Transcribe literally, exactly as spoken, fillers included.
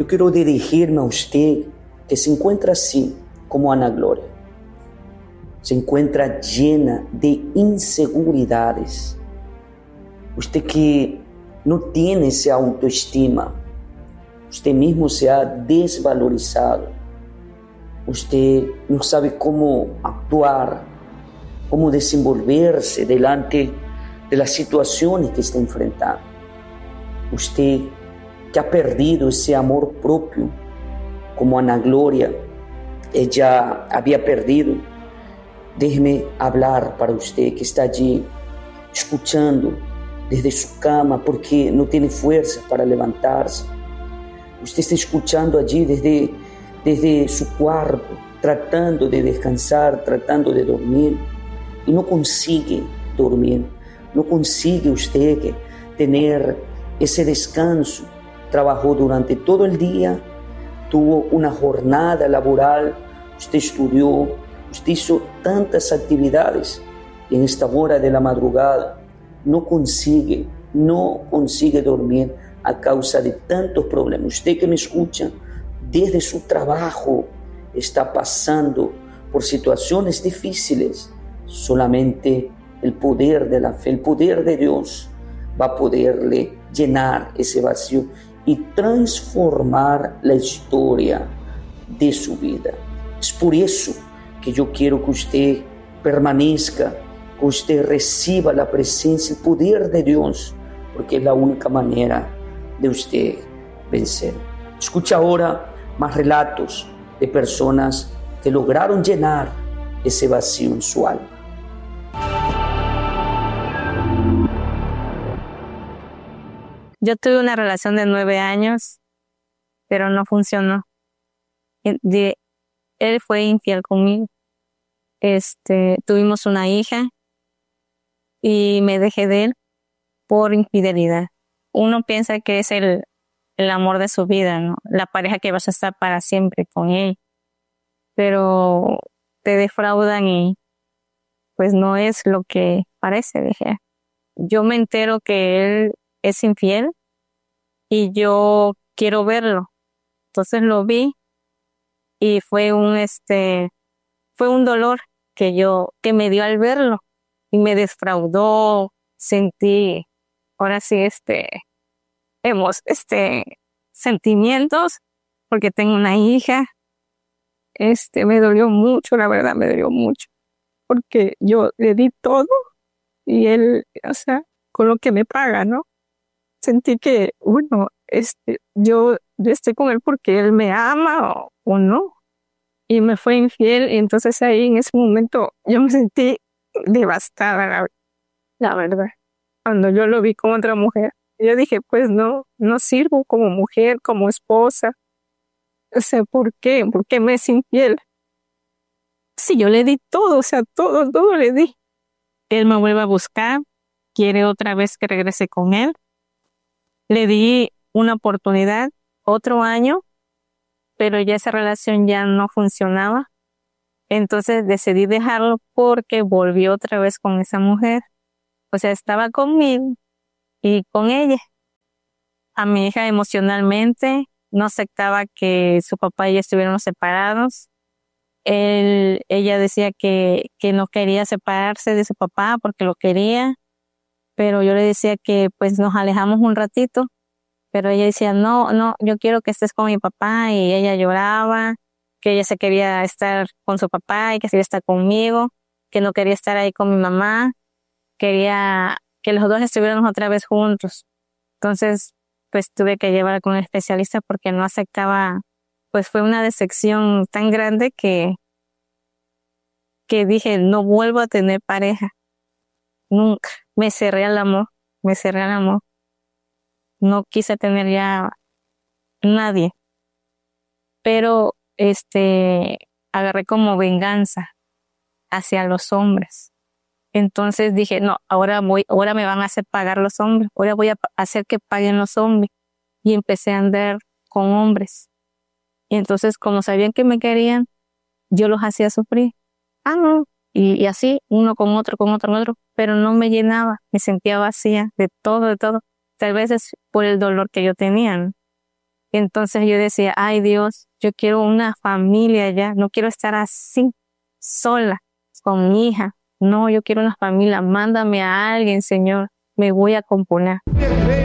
yo quiero dirigirme a usted que se encuentra así como Ana Gloria. Se encuentra llena de inseguridades. Usted que no tiene esa autoestima. Usted mismo se ha desvalorizado. Usted no sabe cómo actuar, cómo desenvolverse delante de las situaciones que está enfrentando. Usted que ha perdido ese amor propio, como Ana Gloria, ella había perdido. Déjeme hablar para usted que está allí escuchando desde su cama porque no tiene fuerza para levantarse. Usted está escuchando allí desde, desde su cuarto, tratando de descansar, tratando de dormir y no consigue dormir. No consigue usted tener ese descanso. Trabajó durante todo el día, tuvo una jornada laboral, usted estudió, usted hizo tantas actividades y en esta hora de la madrugada no consigue, no consigue dormir a causa de tantos problemas. Usted que me escucha, desde su trabajo está pasando por situaciones difíciles. Solamente el poder de la fe, el poder de Dios va a poderle llenar ese vacío y transformar la historia de su vida. Es por eso que yo quiero que usted permanezca, que usted reciba la presencia, el poder de Dios, porque es la única manera de usted vencer. Escucha ahora más relatos de personas que lograron llenar ese vacío en su alma. Yo tuve una relación de nueve años, pero no funcionó. De, él fue infiel conmigo. Este, tuvimos una hija y me dejé de él por infidelidad. Uno piensa que es el, el amor de su vida, ¿no? La pareja que vas a estar para siempre con él. Pero te defraudan y pues no es lo que parece. Dije. Yo me entero que él es infiel y yo quiero verlo. Entonces lo vi y fue un este fue un dolor que yo que me dio al verlo y me defraudó. Sentí ahora sí este hemos este sentimientos porque tengo una hija. Este me dolió mucho, la verdad me dolió mucho porque yo le di todo y él, o sea, con lo que me paga, ¿no? Sentí que, bueno, este, yo, yo estoy con él porque él me ama o, o no. Y me fue infiel. Y entonces ahí en ese momento yo me sentí devastada, la, la verdad. Cuando yo lo vi con otra mujer, yo dije, pues no, no sirvo como mujer, como esposa. O sea, ¿por qué? ¿Por qué me es infiel? Sí, yo le di todo, o sea, todo, todo le di. Él me vuelve a buscar, quiere otra vez que regrese con él. Le di una oportunidad, otro año, pero ya esa relación ya no funcionaba. Entonces decidí dejarlo porque volvió otra vez con esa mujer. O sea, estaba conmigo y con ella. A mi hija emocionalmente no aceptaba que su papá y ella estuvieran separados. Él, ella decía que, que no quería separarse de su papá porque lo quería, pero yo le decía que pues nos alejamos un ratito. Pero ella decía, no, no, yo quiero que estés con mi papá. Y ella lloraba, que ella se quería estar con su papá y que quería estar conmigo, que no quería estar ahí con mi mamá. Quería que los dos estuviéramos otra vez juntos. Entonces, pues tuve que llevarla con un especialista porque no aceptaba, pues fue una decepción tan grande que, que dije, no vuelvo a tener pareja. Nunca. Me cerré al amor, me cerré al amor. No quise tener ya nadie, pero este agarré como venganza hacia los hombres. Entonces dije, no, ahora voy, ahora me van a hacer pagar los hombres, ahora voy a hacer que paguen los hombres. Y empecé a andar con hombres. Y entonces, como sabían que me querían, yo los hacía sufrir. Ah, no. Y, y así, uno con otro, con otro, con otro, pero no me llenaba, me sentía vacía de todo, de todo. Tal vez es por el dolor que yo tenía, ¿no? Entonces yo decía, ay Dios, yo quiero una familia ya, no quiero estar así, sola, con mi hija. No, yo quiero una familia, mándame a alguien, Señor, me voy a componer.